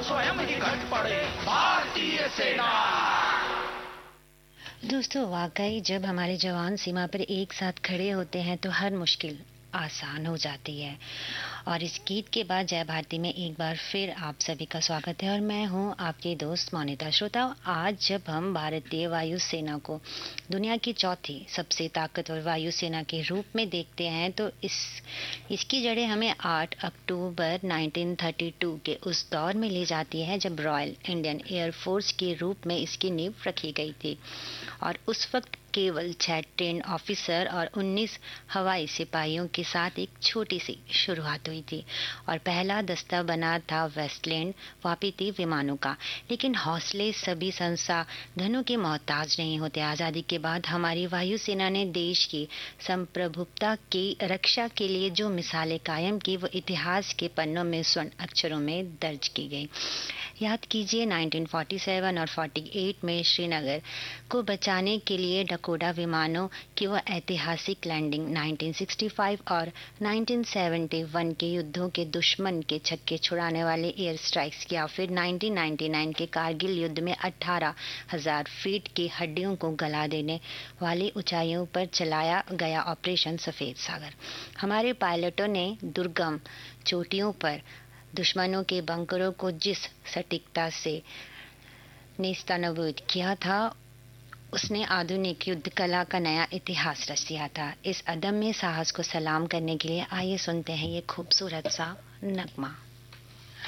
स्वयं ही घट पड़े भारतीय सेना। दोस्तों, वाकई जब हमारे जवान सीमा पर एक साथ खड़े होते हैं तो हर मुश्किल आसान हो जाती है। और इस गीत के बाद जय भारती में एक बार फिर आप सभी का स्वागत है और मैं हूं आपकी दोस्त मोनिता। श्रोता, आज जब हम भारतीय वायुसेना को दुनिया की चौथी सबसे ताकतवर वायुसेना के रूप में देखते हैं तो इसकी जड़ें हमें 8 अक्टूबर 1932 के उस दौर में ले जाती है जब रॉयल इंडियन एयर फोर्स के रूप में इसकी नींव रखी गई थी। और उस वक्त केवल 6 ट्रेन ऑफिसर और 19 हवाई सिपाहियों के साथ एक छोटी सी शुरुआत हुई थी और पहला दस्ता बना था वेस्टलैंड वापीती विमानों का। लेकिन हौसले सभी संसाधनों के मोहताज नहीं होते। आज़ादी के बाद हमारी वायुसेना ने देश की संप्रभुता की रक्षा के लिए जो मिसालें कायम की वो इतिहास के पन्नों में स्वर्ण अक्षरों में दर्ज की गई। याद कीजिए 1947 और 48 में श्रीनगर को बचाने के लिए डकोटा विमानों की वो ऐतिहासिक लैंडिंग, 1965 और 1971 के युद्धों के दुश्मन के छक्के छुड़ाने वाले एयर स्ट्राइक्स किया। फिर 1999 के कारगिल युद्ध में 18,000 फीट की हड्डियों को गला देने वाली ऊंचाइयों पर चलाया गया ऑपरेशन सफेद सागर। हमारे पायलटों ने दुर्गम चोटियों पर दुश्मनों के बंकरों को जिस सटीकता से नेस्तनाबूद किया था उसने आधुनिक युद्ध कला का नया इतिहास रच दिया था। इस अदम्य साहस को सलाम करने के लिए आइए सुनते हैं ये खूबसूरत सा नगमा।